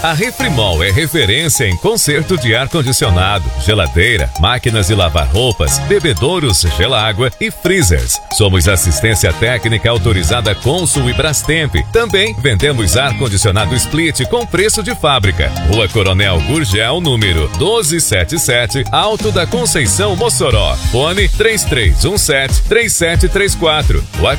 A Refrimol é referência em conserto de ar-condicionado, geladeira, máquinas de lavar roupas, bebedouros, gelágua e freezers. Somos assistência técnica autorizada Consul e Brastemp. Também vendemos ar-condicionado split com preço de fábrica. Rua Coronel Gurgel, número 1277, Alto da Conceição, Mossoró. Fone 3317-3734.